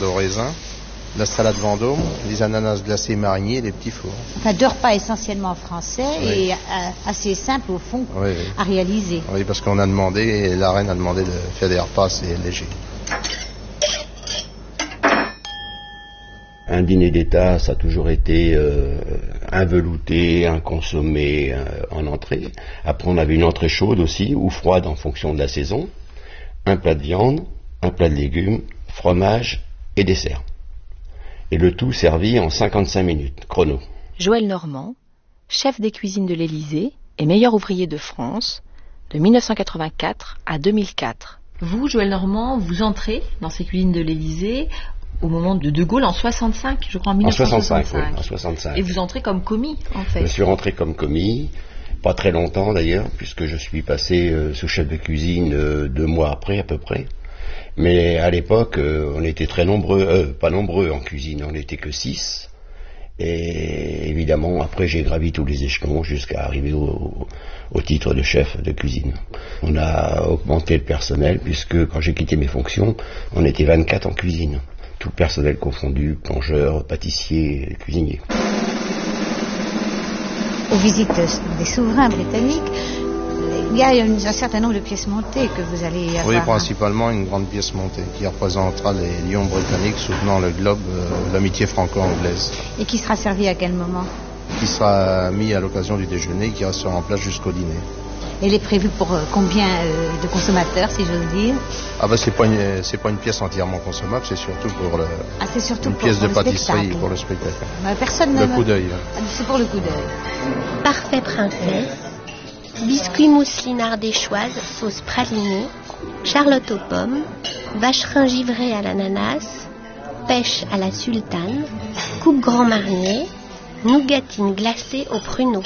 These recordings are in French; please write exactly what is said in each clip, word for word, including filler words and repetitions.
au raisin, la salade Vendôme, les ananas glacés mariniers et les petits fours. Enfin, deux repas essentiellement français oui. et euh, assez simples au fond oui, oui. à réaliser. Oui, parce qu'on a demandé, et la reine a demandé de faire des repas assez légers. Un dîner d'État, ça a toujours été euh, un velouté, un consommé euh, en entrée. Après, on avait une entrée chaude aussi, ou froide en fonction de la saison. Un plat de viande, un plat de légumes, fromage et dessert. Et le tout servi en cinquante-cinq minutes, chrono. Joël Normand, chef des cuisines de l'Élysée et meilleur ouvrier de France, de mille neuf cent quatre-vingt-quatre à deux mille quatre. Vous, Joël Normand, vous entrez dans ces cuisines de l'Élysée au moment de De Gaulle en soixante-cinq, je crois en mille neuf cent soixante-cinq. En soixante-cinq, oui, en soixante-cinq. Et vous entrez comme commis, en fait. Je suis rentré comme commis, pas très longtemps d'ailleurs, puisque je suis passé euh, sous chef de cuisine euh, deux mois après à peu près. Mais à l'époque, euh, on était très nombreux, euh, pas nombreux en cuisine, on n'était que six. Et évidemment, après j'ai gravi tous les échelons jusqu'à arriver au, au titre de chef de cuisine. On a augmenté le personnel, puisque quand j'ai quitté mes fonctions, on était vingt-quatre en cuisine. Tout le personnel confondu, plongeurs, pâtissiers, cuisiniers. Aux visites des souverains britanniques, il y a un certain nombre de pièces montées que vous allez avoir. Oui, principalement une grande pièce montée qui représentera les lions britanniques soutenant le globe, euh, l'amitié franco-anglaise. Et qui sera servie à quel moment? Qui sera mis à l'occasion du déjeuner et qui restera en place jusqu'au dîner. Elle est prévue pour euh, combien euh, de consommateurs, si j'ose dire? Ah ben c'est pas une c'est pas une pièce entièrement consommable, c'est surtout pour le ah, c'est surtout une pour, pièce pour de le pâtisserie spectacle. Pour le spectacle. Bah, personne le ne... coup d'œil. Ah, c'est pour le coup d'œil. Parfait princesse, biscuits mousseline ardéchoise, sauce pralinée, charlotte aux pommes, vacherin givré à l'ananas, pêche à la sultane, coupe grand marnier, nougatine glacée aux pruneaux.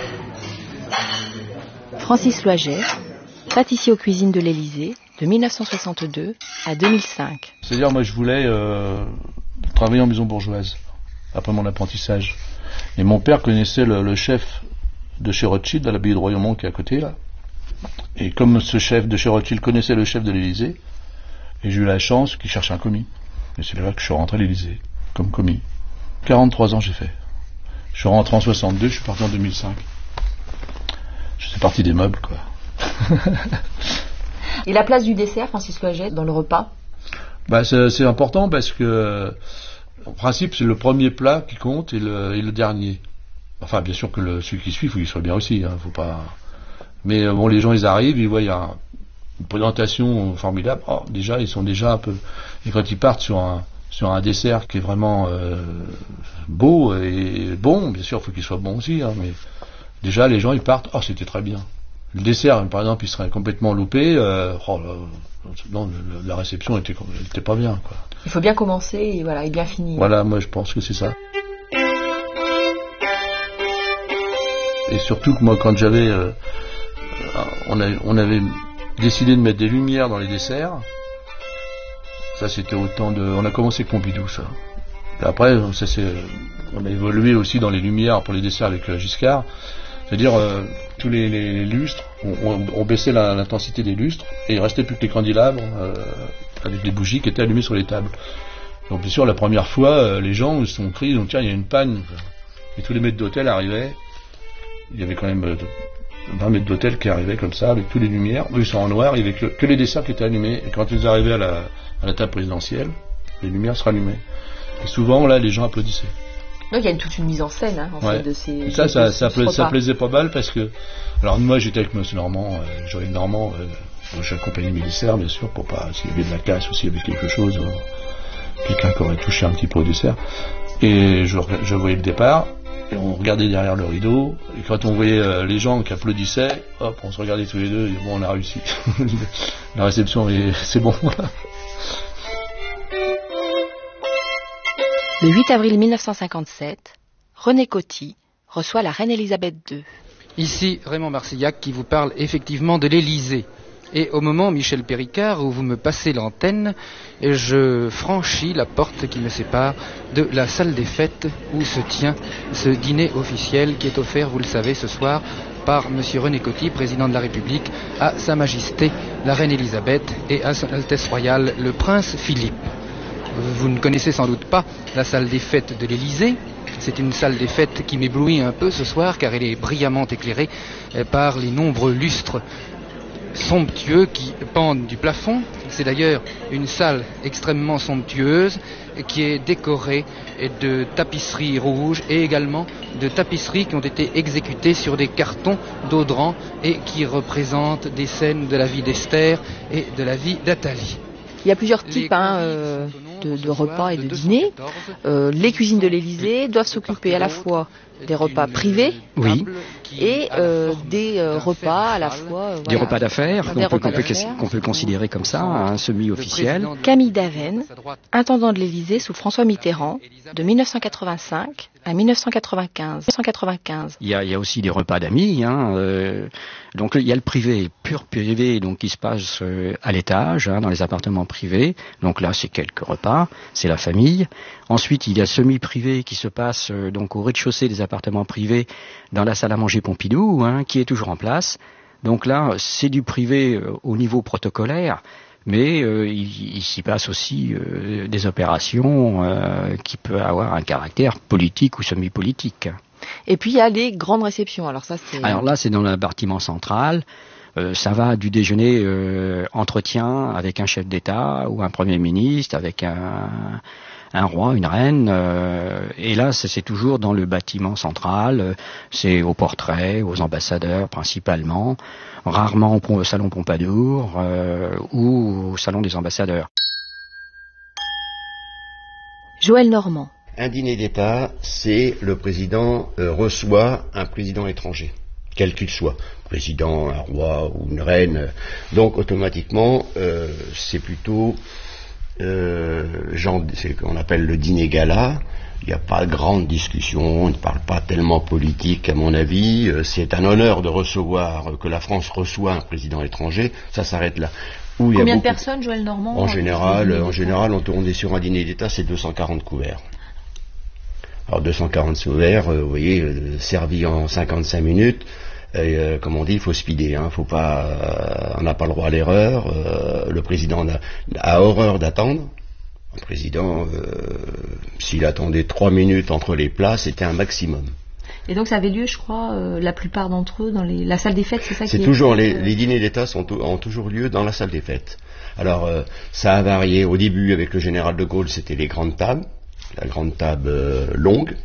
Francis Loiget, pâtissier aux cuisines de l'Élysée, de mille neuf cent soixante-deux à deux mille cinq. C'est-à-dire, moi, je voulais euh, travailler en maison bourgeoise, après mon apprentissage. Et mon père connaissait le, le chef de chez Rothschild, à l'abbaye de Royaumont, qui est à côté, là. Et comme ce chef de chez Rothschild connaissait le chef de l'Élysée, et j'ai eu la chance qu'il cherche un commis. Et c'est là que je suis rentré à l'Élysée, comme commis. quarante-trois ans j'ai fait. Je suis rentré en soixante-deux, je suis parti en deux mille cinq. Je suis parti des meubles, quoi. Et la place du dessert, Francis Loiget, dans le repas? Bah, c'est, c'est important parce que, en principe, c'est le premier plat qui compte et le, et le dernier. Enfin, bien sûr que le, celui qui suit, il faut qu'il soit bien aussi. Hein, faut pas. Mais bon, les gens, ils arrivent, ils voient il y a une présentation formidable. Oh, déjà, ils sont déjà un peu. Et quand ils partent sur un sur un dessert qui est vraiment euh, beau et bon, bien sûr, il faut qu'il soit bon aussi. Hein, mais déjà, les gens, ils partent. Oh, c'était très bien. Le dessert, par exemple, il serait complètement loupé. Euh, oh, là, non, la réception était, était pas bien, quoi. Il faut bien commencer et voilà, et bien finir. Voilà, moi, je pense que c'est ça. Et surtout que moi, quand j'avais, euh, on, a, on avait décidé de mettre des lumières dans les desserts. Ça, c'était au temps de, on a commencé avec Pompidou, ça. Et après, ça c'est, on a évolué aussi dans les lumières pour les desserts avec euh, Giscard. C'est-à-dire, euh, tous les, les, les lustres, on, on, on baissait la, l'intensité des lustres, et il restait plus que les candélabres, euh, avec des bougies qui étaient allumées sur les tables. Donc, bien sûr, la première fois, euh, les gens se sont pris, donc tiens, il y a une panne. Et tous les maîtres d'hôtel arrivaient. Il y avait quand même euh, vingt maîtres d'hôtel qui arrivaient comme ça, avec toutes les lumières. Eux, ils sont en noir, il n'y avait que, que les desserts qui étaient allumés. Et quand ils arrivaient à la, à la table présidentielle, les lumières se rallumaient. Et souvent, là, les gens applaudissaient. Donc il y a une, toute une mise en scène hein, en ouais. fait, de ces. Ça, de ça, ces ça, pla- ça repas. plaisait pas mal parce que. Alors moi j'étais avec Monsieur Normand, euh, Joël Normand, euh, j'accompagnais mes desserts bien sûr pour pas s'il y avait de la casse ou s'il y avait quelque chose, ou quelqu'un qui aurait touché un petit peu au dessert. Et je, je voyais le départ et on regardait derrière le rideau et quand on voyait euh, les gens qui applaudissaient, hop, on se regardait tous les deux et bon on a réussi. La réception est, c'est bon. Le huit avril mille neuf cent cinquante-sept, René Coty reçoit la reine Elisabeth deux. Ici Raymond Marcillac qui vous parle effectivement de l'Élysée. Et au moment, Michel Péricard, où vous me passez l'antenne, je franchis la porte qui me sépare de la salle des fêtes où se tient ce dîner officiel qui est offert, vous le savez, ce soir par M. René Coty, président de la République, à Sa Majesté la Reine Elisabeth et à Son Altesse Royale le Prince Philippe. Vous ne connaissez sans doute pas la salle des fêtes de l'Élysée. C'est une salle des fêtes qui m'éblouit un peu ce soir car elle est brillamment éclairée par les nombreux lustres somptueux qui pendent du plafond. C'est d'ailleurs une salle extrêmement somptueuse qui est décorée de tapisseries rouges et également de tapisseries qui ont été exécutées sur des cartons d'Audran et qui représentent des scènes de la vie d'Esther et de la vie d'Athalie. Il y a plusieurs types hein, euh, de, de repas et de dîners. Euh, les cuisines de l'Élysée doivent s'occuper à la fois des repas privés oui. et euh, des euh, repas à la fois... Euh, des voilà, repas d'affaires, qu'on peut, repas qu'on peut, d'affaires. qu'on peut considérer comme ça, hein, semi-officiel. Camille Daven, intendant de l'Élysée sous François Mitterrand, de mille neuf cent quatre-vingt-cinq à mille neuf cent quatre-vingt-quinze. mille neuf cent quatre-vingt-quinze. Il y a, il y a aussi des repas d'amis. Hein, euh, donc il y a le privé, pur privé, donc qui se passe euh, à l'étage, hein, dans les appartements privés. Donc là, c'est quelques repas, c'est la famille. Ensuite, il y a semi-privé qui se passe euh, donc au rez-de-chaussée des appartements privés, dans la salle à manger Pompidou, hein, qui est toujours en place. Donc là, c'est du privé euh, au niveau protocolaire. Mais euh, il, il s'y passe aussi euh, des opérations euh, qui peuvent avoir un caractère politique ou semi-politique. Et puis il y a les grandes réceptions. Alors ça, c'est. Alors là, c'est dans le bâtiment central. Euh, ça va du déjeuner euh, entretien avec un chef d'État ou un premier ministre, avec un, un roi, une reine. Euh, et là, c'est, c'est toujours dans le bâtiment central. C'est aux portraits, aux ambassadeurs principalement. Rarement au salon Pompadour euh, ou au salon des ambassadeurs. Joël Normand. Un dîner d'État, c'est le président euh, reçoit un président étranger, quel qu'il soit, président, un roi ou une reine. Donc automatiquement, euh, c'est plutôt, euh, genre, c'est ce qu'on appelle le dîner gala. Il n'y a pas de grande discussion, on ne parle pas tellement politique à mon avis. C'est un honneur de recevoir, que la France reçoit un président étranger, ça s'arrête là. Où Combien il y a beaucoup... de personnes, Joël Normand? En général, en général, on tourne sur un dîner d'État, c'est deux cent quarante couverts. Alors deux cent quarante couverts, euh, vous voyez, euh, servis en cinquante-cinq minutes, et, euh, comme on dit, il faut speeder, hein, faut pas, euh, on n'a pas le droit à l'erreur, euh, le président a, a horreur d'attendre. Le président, euh, s'il attendait trois minutes entre les plats, c'était un maximum. Et donc ça avait lieu, je crois, euh, la plupart d'entre eux dans les, la salle des fêtes, c'est ça c'est qui toujours est... les, les dîners d'État sont, ont toujours lieu dans la salle des fêtes. Alors euh, ça a varié au début avec le général de Gaulle, c'était les grandes tables, la grande table euh, longue.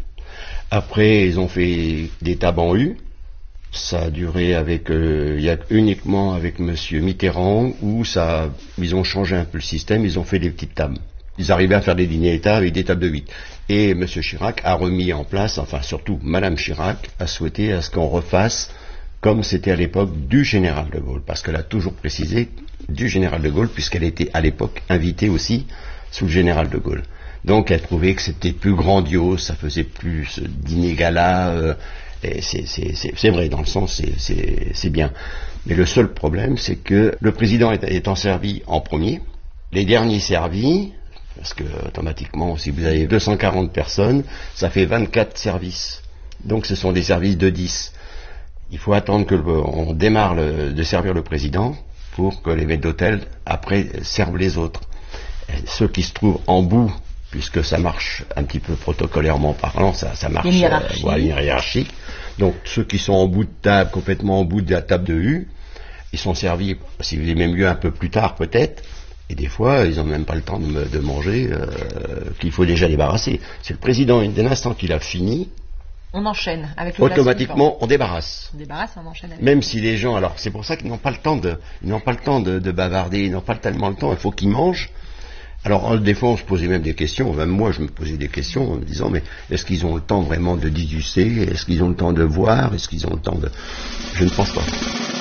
Après ils ont fait des tables en U. Ça a duré avec, euh, il y a uniquement avec Monsieur Mitterrand où ça, ils ont changé un peu le système, ils ont fait des petites tables. Ils arrivaient à faire des dîners d'État avec des tables de huit. Et M. Chirac a remis en place, enfin surtout Mme Chirac, a souhaité à ce qu'on refasse comme c'était à l'époque du général de Gaulle, parce qu'elle a toujours précisé du général de Gaulle, puisqu'elle était à l'époque invitée aussi sous le général de Gaulle. Donc elle trouvait que c'était plus grandiose, ça faisait plus dîner gala, euh, et c'est, c'est, c'est, c'est vrai, dans le sens, c'est, c'est, c'est bien. Mais le seul problème, c'est que le président est, étant servi en premier, les derniers servis, parce que automatiquement, si vous avez deux cent quarante personnes, ça fait vingt-quatre services. Donc ce sont des services de dix. Il faut attendre que le, on démarre le, de servir le président pour que les maîtres d'hôtel, après, servent les autres. Et ceux qui se trouvent en bout, puisque ça marche un petit peu protocolairement parlant, ça, ça marche, une hiérarchie. Euh, voilà, une hiérarchie. Donc ceux qui sont en bout de table, complètement en bout de la table de U, ils sont servis, si vous voulez, même mieux un peu plus tard peut-être. Et des fois, ils n'ont même pas le temps de, de manger, euh, qu'il faut déjà débarrasser. C'est le président, dès l'instant qu'il a fini, on enchaîne avec le automatiquement, on débarrasse. On débarrasse, on enchaîne avec même si les gens, alors c'est pour ça qu'ils n'ont pas le temps de, ils n'ont pas le temps de, de bavarder, ils n'ont pas tellement le temps. Il faut qu'ils mangent. Alors des fois, on se posait même des questions. Même moi, je me posais des questions en me disant, mais est-ce qu'ils ont le temps vraiment de déguster? Est-ce qu'ils ont le temps de voir? Est-ce qu'ils ont le temps de... Je ne pense pas.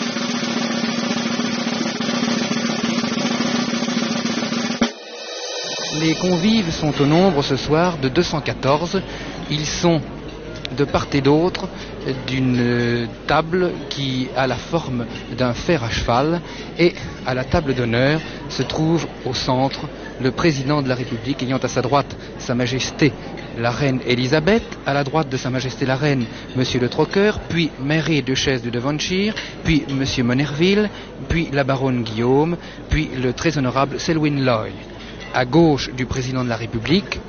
Les convives sont au nombre ce soir de deux cent quatorze. Ils sont de part et d'autre d'une table qui a la forme d'un fer à cheval, et à la table d'honneur se trouve au centre le président de la République, ayant à sa droite Sa Majesté la Reine Elisabeth, à la droite de Sa Majesté la Reine Monsieur le Troqueur, puis Mary et Duchesse de Devonshire, puis Monsieur Monerville, puis la Baronne Guillaume, puis le très honorable Selwyn Lloyd. à gauche du président de la République,